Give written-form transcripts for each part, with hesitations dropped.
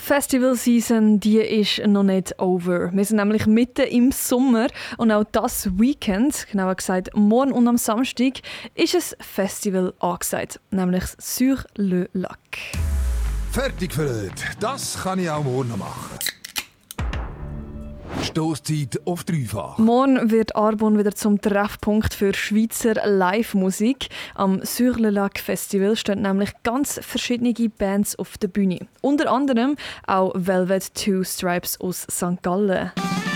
Festival Season, die ist noch nicht over. Wir sind nämlich mitten im Sommer und auch das Weekend, genauer gesagt morgen und am Samstag, ist ein Festival angesagt, nämlich Sur le Lac. Fertig für heute. Das kann ich auch morgen noch machen. Stosszeit auf dreifach. Morgen wird Arbon wieder zum Treffpunkt für Schweizer Live-Musik. Am Sur le Lac Festival stehen nämlich ganz verschiedene Bands auf der Bühne. Unter anderem auch Velvet Two Stripes aus St. Gallen.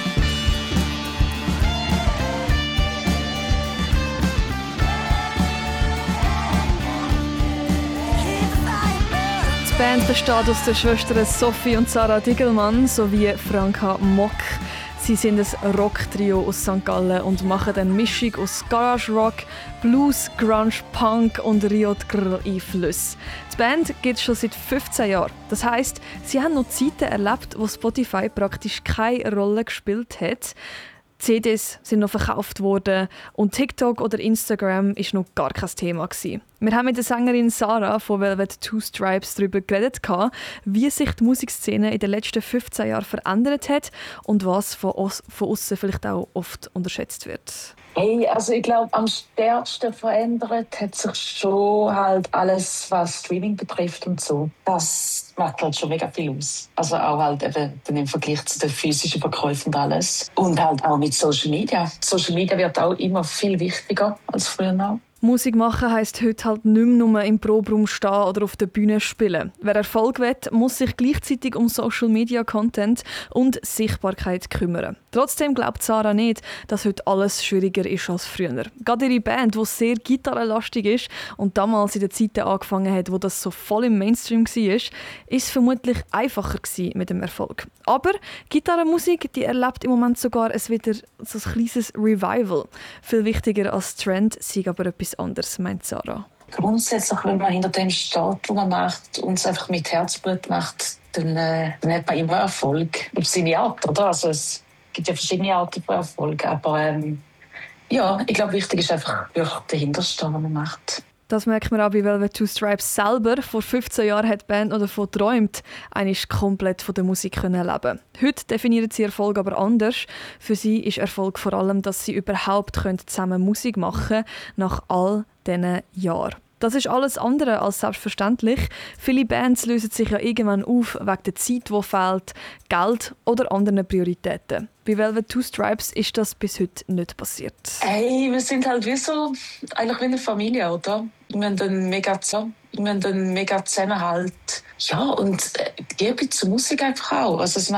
Die Band besteht aus den Schwestern Sophie und Sarah Digelmann sowie Franka Mock. Sie sind ein Rock-Trio aus St. Gallen und machen eine Mischung aus Garage Rock, Blues, Grunge, Punk und Riot-Grrr-Einflüsse. Die Band gibt es schon seit 15 Jahren. Das heisst, sie haben noch Zeiten erlebt, wo Spotify praktisch keine Rolle gespielt hat. CDs sind noch verkauft worden und TikTok oder Instagram war noch gar kein Thema gewesen. Wir haben mit der Sängerin Sarah von Velvet Two Stripes darüber geredet, wie sich die Musikszene in den letzten 15 Jahren verändert hat und was von außen vielleicht auch oft unterschätzt wird. Hey, also ich glaube, am stärksten verändert hat sich schon halt alles, was Streaming betrifft und so. Das macht halt schon mega viel aus. Also auch halt eben im Vergleich zu den physischen Verkäufen und alles. Und halt auch mit Social Media. Social Media wird auch immer viel wichtiger als früher noch. Musik machen heisst heute halt nicht mehr nur im Proberaum stehen oder auf der Bühne spielen. Wer Erfolg will, muss sich gleichzeitig um Social Media Content und Sichtbarkeit kümmern. Trotzdem glaubt Sarah nicht, dass heute alles schwieriger ist als früher. Gerade ihre Band, die sehr gitarrenlastig ist und damals in den Zeiten angefangen hat, wo das so voll im Mainstream war, ist vermutlich einfacher gewesen mit dem Erfolg. Aber Gitarrenmusik, die erlebt im Moment sogar wieder so ein kleines Revival. Viel wichtiger als Trend sei aber etwas anderes, meint Sarah. Grundsätzlich, wenn man hinter dem steht, was man macht und es einfach mit Herzblut macht, dann hat man immer Erfolg. Auf seine Art, oder? Also es gibt ja verschiedene Arten von Erfolg. Aber ja, ich glaube, wichtig ist einfach dahinter stehen, was man macht. Das merkt man auch bei Velvet Two Stripes selber. Vor 15 Jahren hat die Band noch davon geträumt, eigentlich komplett von der Musik zu leben. Heute definieren sie Erfolg aber anders. Für sie ist Erfolg vor allem, dass sie überhaupt zusammen Musik machen können, nach all diesen Jahren. Das ist alles andere als selbstverständlich. Viele Bands lösen sich ja irgendwann auf wegen der Zeit, die fehlt, Geld oder anderen Prioritäten. Bei Velvet Two Stripes ist das bis heute nicht passiert. Hey, wir sind halt eigentlich wie eine Familie, oder? Wir haben einen mega Zusammenhalt. Ja, und die Liebe zur Musik einfach auch. Also